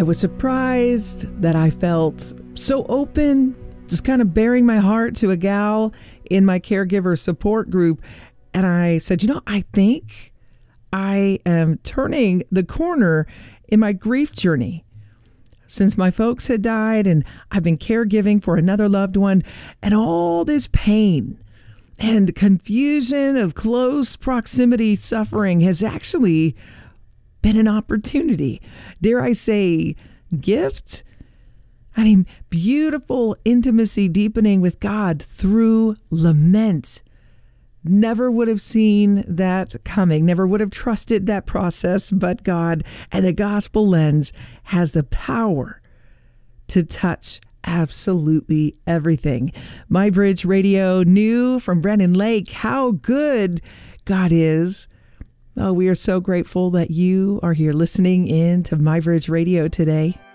I was surprised that I felt so open, just kind of bearing my heart to a gal in my caregiver support group. And I said, I think I am turning the corner in my grief journey. Since my folks had died and I've been caregiving for another loved one, and all this pain and confusion of close proximity suffering has actually been an opportunity. Dare I say, gift? I mean, beautiful intimacy deepening with God through lament. Never would have seen that coming, never would have trusted that process, but God and the gospel lens has the power to touch absolutely everything. My Bridge Radio knew from Brennan Lake how good God is. Oh, we are so grateful that you are here listening in to My Bridge Radio today.